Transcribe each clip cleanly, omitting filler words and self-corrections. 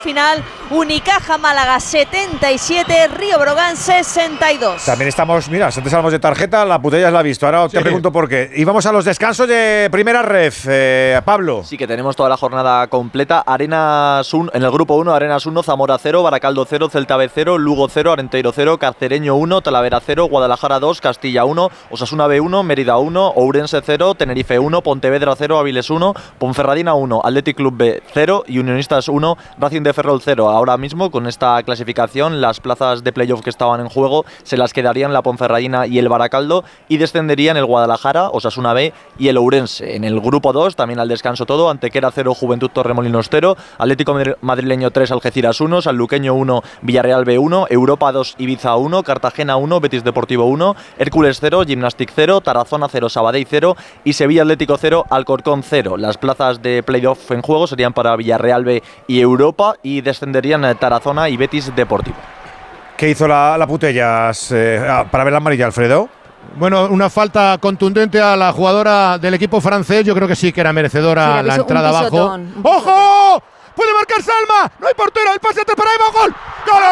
Final, Unicaja Málaga 77, Río Brogan 62. También estamos, mira, antes hablamos de tarjeta, la Putellas la ha visto. Ahora te pregunto por qué. Y vamos a los descansos de primera ref. Pablo. Sí, que tenemos toda la jornada completa. Arenas 1, en el grupo 1, Arenas 1, Zamora 0, Baracaldo 0, Celta B 0, Lugo 0, Arenteiro 0, Carcereño 1, Talavera 0, Guadalajara 2, Castilla 1, Osasuna B 1, Mérida 1, Ourense 0, Tenerife 1, Pontevedra 0, Áviles 1, Ponferradina 1, Athletic Club B 0 y Unionistas 1, Racing de Ferrol 0. Ahora mismo, con esta clasificación, las plazas de playoff que estaban en juego se las quedarían la Ponferradina y el Baracaldo y descenderían el Guadalajara, Osasuna B y el Ourense. En el grupo 2, también al descanso todo, Antequera 0, Juventud Torremolinos 0, Atlético Madrileño 3, Algeciras 1, Sanluqueño 1, Villarreal B 1, Europa 2, Ibiza 1, Cartagena 1, Betis Deportivo 1, Hércules 0, Gimnastic 0, Tarazona 0, Sabadell 0 y Sevilla Atlético 0, Alcorcón 0. Las plazas de playoff en juego serían para Villarreal B y Europa y descenderían Tarazona y Betis Deportivo. ¿Qué hizo la Putellas para ver la amarilla, Alfredo? Bueno, una falta contundente a la jugadora del equipo francés. Yo creo que sí que era merecedora sí, la entrada abajo. ¡Ojo! ¡Puede marcar Salma! ¡No hay portero! ¡El pase atrás para Eva! ¡Gol! ¡Gol!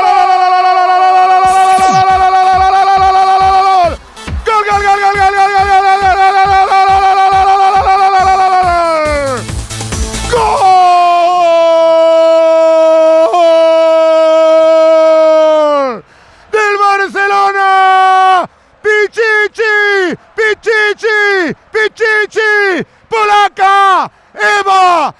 Pichichi, polaca, Eva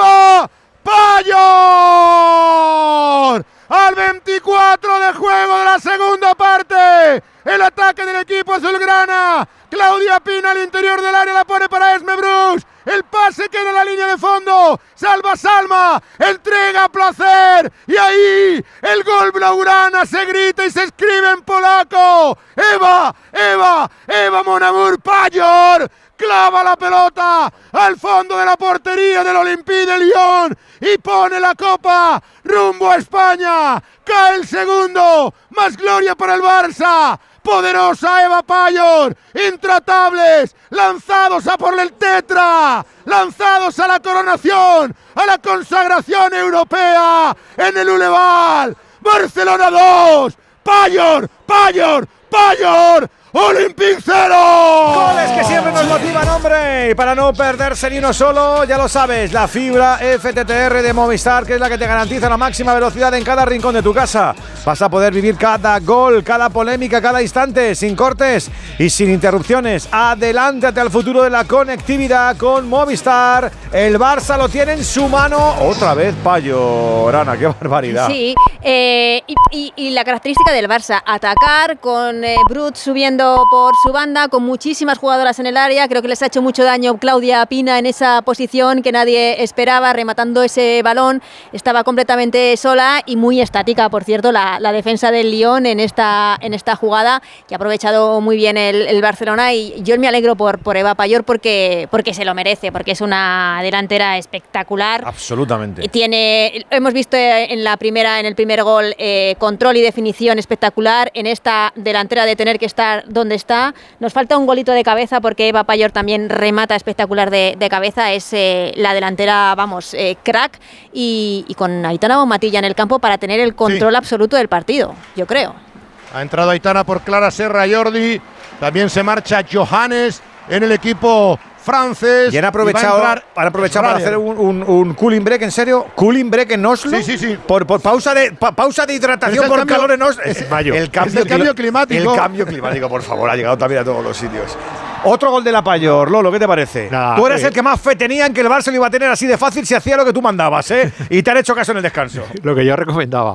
Payor. Al 24 de juego de la segunda parte, el ataque del equipo azulgrana. Claudia Pina al interior del área, la pone para Esme Bruce. El pase queda en la línea de fondo. Salva Salma, entrega a Placer. Y ahí el gol blaugrana se grita y se escribe en polaco. Eva Mon Amour Payor clava la pelota al fondo de la portería del Olympique de Lyon y pone la copa rumbo a España. Cae el segundo, más gloria para el Barça. Poderosa Eva Payor, intratables, lanzados a por el tetra, lanzados a la coronación, a la consagración europea en el Uleval. Barcelona 2, Payor, Olympique 0. Goles que siempre nos motivan, hombre. Y para no perderse ni uno solo, ya lo sabes, la fibra FTTR de Movistar, que es la que te garantiza la máxima velocidad en cada rincón de tu casa. Vas a poder vivir cada gol, cada polémica, cada instante, sin cortes y sin interrupciones. Adelántate al futuro de la conectividad con Movistar. El Barça lo tiene en su mano. Otra vez Payor, Ana, qué barbaridad. Sí, y la característica del Barça, atacar con Brut subiendo por su banda, con muchísimas jugadoras en el área. Creo que les ha hecho mucho daño Claudia Pina en esa posición que nadie esperaba, rematando ese balón. Estaba completamente sola y muy estática, por cierto, la defensa del Lyon en esta jugada, que ha aprovechado muy bien el Barcelona. Y yo me alegro por Eva Payor porque se lo merece, porque es una delantera espectacular. Absolutamente. Y hemos visto en el primer gol control y definición espectacular. En esta delantera de tener que estar donde está. Nos falta un golito de cabeza porque Eva Payor también remata espectacular de cabeza. Es la delantera, crack, y con Aitana Bonmatilla en el campo para tener el control absoluto del partido, yo creo. Ha entrado Aitana por Clara Serra Jordi. También se marcha Johannes en el equipo francés. Y han aprovechado para hacer un cooling break, ¿en serio? ¿Cooling break en Oslo? Sí. Por pausa de hidratación por calor en Oslo. El cambio climático. El cambio climático, por favor, ha llegado también a todos los sitios. Otro gol de la Payor, Lolo, ¿qué te parece? Tú eres el que más fe tenía en que el Barça lo iba a tener así de fácil si hacía lo que tú mandabas, ¿eh? Y te han hecho caso en el descanso. Lo que yo recomendaba.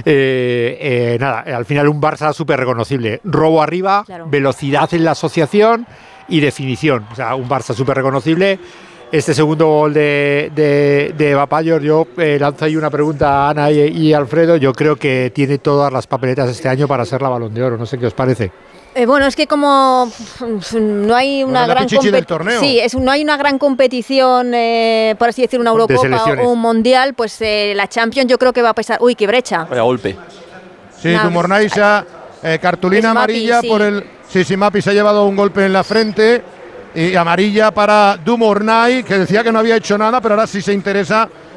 Al final un Barça súper reconocible. Robo arriba, claro. Velocidad en la asociación y definición. O sea, un Barça súper reconocible. Este segundo gol de Eva Payor, yo lanzo ahí una pregunta a Ana y Alfredo. Yo creo que tiene todas las papeletas este año para ser la Balón de Oro. No sé qué os parece. Bueno, es que como no hay una gran competición, no hay una gran competición, por así decir, una Eurocopa o un Mundial, pues la Champions yo creo que va a pesar. Uy, qué brecha. Vaya golpe. Sí, Dumornay se ha cartulina amarilla por el. Sí, Mapi se ha llevado un golpe en la frente y amarilla para Dumornay, que decía que no había hecho nada, pero ahora sí se interesa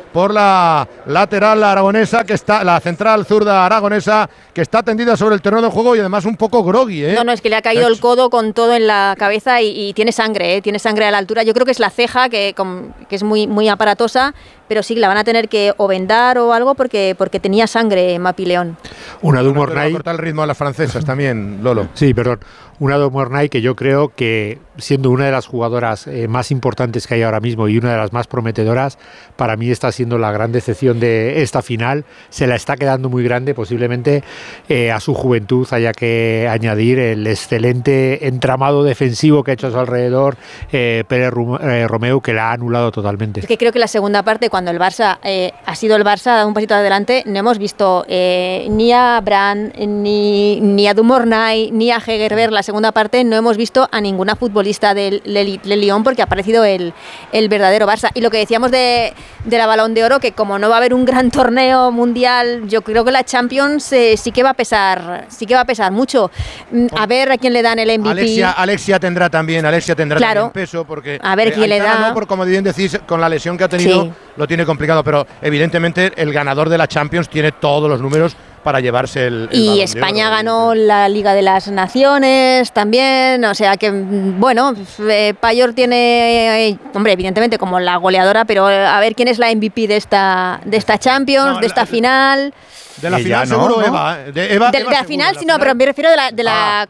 por la lateral aragonesa, que está, la central zurda aragonesa, que está tendida sobre el terreno de juego y además un poco groggy, ¿eh? No, es que le ha caído el codo con todo en la cabeza y tiene sangre, tiene sangre a la altura. Yo creo que es la ceja, que es muy aparatosa, pero sí, la van a tener que o vendar o algo porque tenía sangre Mapi León. Una de Mornay. Cortar el ritmo a las francesas también, Lolo. Sí, perdón. Una de Mornay que yo creo que, siendo una de las jugadoras más importantes que hay ahora mismo y una de las más prometedoras, para mí está siendo la gran decepción de esta final. Se la está quedando muy grande, posiblemente a su juventud haya que añadir el excelente entramado defensivo que ha hecho a su alrededor Pérez Romeu, que la ha anulado totalmente. Es que creo que la segunda parte, cuando el Barça ha sido el Barça, ha dado un pasito adelante, no hemos visto ni a Brand, ni a Dumornay, ni a Hegerberg. La segunda parte no hemos visto a ninguna futbolista del Lyon, porque ha aparecido el verdadero Barça. Y lo que decíamos de la Balón de Oro, que como no va a haber un gran torneo mundial, yo creo que la Champions sí que va a pesar mucho. A ver a quién le dan el MVP. Alexia tendrá también también peso, porque a ver quién le da. No, por como bien decís, con la lesión que ha tenido, sí, lo tiene complicado, pero evidentemente el ganador de la Champions tiene todos los números para llevarse el y España de oro, ganó la Liga de las Naciones también, o sea que bueno, Payor tiene, hombre, evidentemente como la goleadora, pero a ver quién es la MVP de esta Champions, de esta final. De la final seguro, ¿no? Eva. De la final, sí, no, pero me refiero de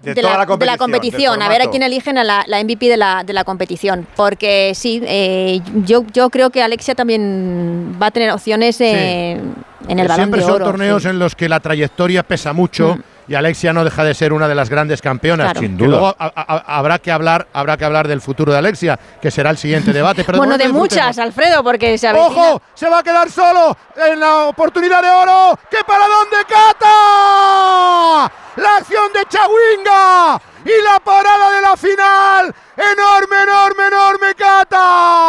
la competición. A ver a quién eligen a la MVP de la competición. Porque sí, yo creo que Alexia también va a tener opciones en el Balón de Oro. Siempre son torneos en los que la trayectoria pesa mucho. Y Alexia no deja de ser una de las grandes campeonas. Claro. Sin duda. Luego habrá que hablar del futuro de Alexia, que será el siguiente debate. Pero bueno, de muchas, Alfredo, porque se avecina. ¡Ojo! Se va a quedar solo en la oportunidad de oro. ¡Qué paradón de Cata! La acción de Chawinga y la parada de la final. ¡Enorme, Cata!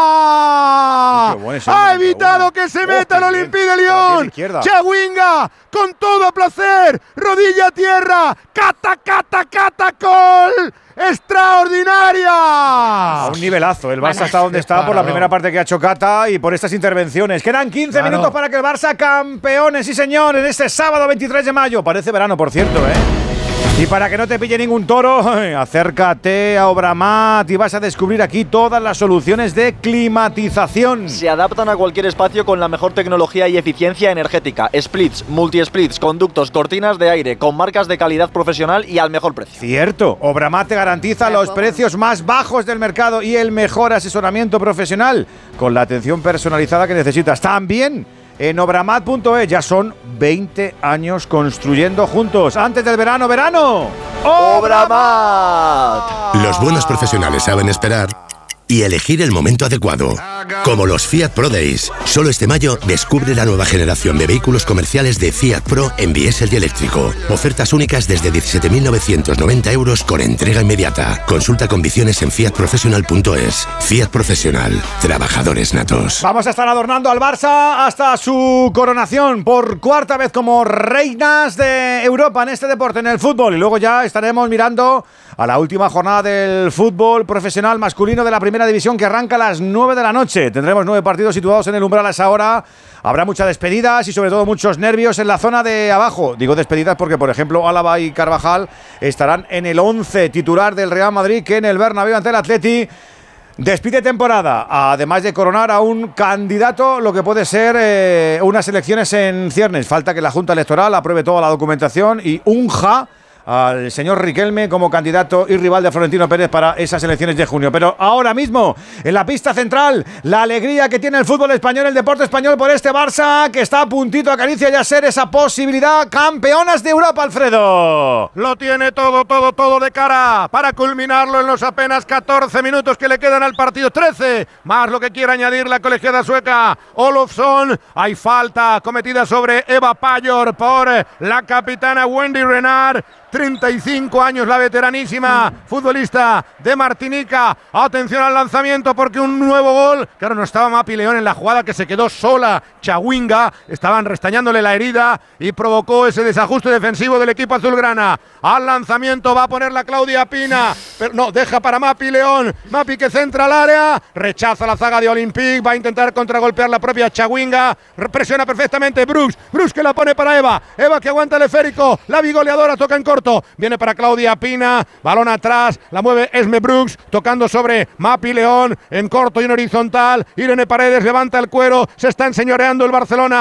Ha evitado que se meta el Olympique de Lyon. Chawinga, con todo placer, rodilla a tierra. Cata, gol extraordinaria. A un nivelazo. El Barça está donde está por la primera parte que ha hecho Cata y por estas intervenciones. Quedan 15 minutos para que el Barça campeones, sí señor, en este sábado 23 de mayo. Parece verano, por cierto, ¿eh? Y para que no te pille ningún toro, acércate a Obramat y vas a descubrir aquí todas las soluciones de climatización. Se adaptan a cualquier espacio con la mejor tecnología y eficiencia energética. Splits, multi-splits, conductos, cortinas de aire, con marcas de calidad profesional y al mejor precio. Cierto, Obramat te garantiza los precios más bajos del mercado y el mejor asesoramiento profesional, con la atención personalizada que necesitas. También en obramat.es. Ya son 20 años construyendo juntos. Antes del verano, ¡Obramat! Los buenos profesionales saben esperar y elegir el momento adecuado. Como los Fiat Pro Days. Solo este mayo descubre la nueva generación de vehículos comerciales de Fiat Pro en diésel y eléctrico. Ofertas únicas desde 17.990 euros con entrega inmediata. Consulta condiciones en fiatprofessional.es. Fiat Profesional. Trabajadores natos. Vamos a estar adornando al Barça hasta su coronación por cuarta vez como reinas de Europa en este deporte, en el fútbol. Y luego ya estaremos mirando a la última jornada del fútbol profesional masculino de la primera división, que arranca a las 9 de la noche. Tendremos 9 partidos situados en el umbral a esa hora. Habrá muchas despedidas y sobre todo muchos nervios en la zona de abajo. Digo despedidas porque, por ejemplo, Álava y Carvajal estarán en el 11 titular del Real Madrid, que en el Bernabéu ante el Atleti despide temporada, además de coronar a un candidato, lo que puede ser unas elecciones en ciernes. Falta que la Junta Electoral apruebe toda la documentación y unja al señor Riquelme como candidato y rival de Florentino Pérez para esas elecciones de junio. Pero ahora mismo, en la pista central, la alegría que tiene el fútbol español, el deporte español, por este Barça, que está a puntito, acaricia ya ser esa posibilidad. Campeonas de Europa, Alfredo. Lo tiene todo de cara para culminarlo en los apenas 14 minutos que le quedan al partido. 13, más lo que quiera añadir la colegiada sueca Olofsson. Hay falta cometida sobre Eva Payor por la capitana Wendy Renard, 35 años la veteranísima futbolista de Martinica. Atención al lanzamiento porque un nuevo gol. Claro, no estaba Mapi León en la jugada, que se quedó sola Chawinga. Estaban restañándole la herida y provocó ese desajuste defensivo del equipo azulgrana. Al lanzamiento va a poner la Claudia Pina, pero no, deja para Mapi León. Mapi que centra al área, rechaza la zaga de Olympique, va a intentar contragolpear la propia Chawinga. Presiona perfectamente Brooks que la pone para Eva que aguanta el esférico, la bigoleadora toca en corto. Viene para Claudia Pina, balón atrás, la mueve Esme Brooks, tocando sobre Mapi León, en corto y en horizontal. Irene Paredes levanta el cuero, se está enseñoreando el Barcelona.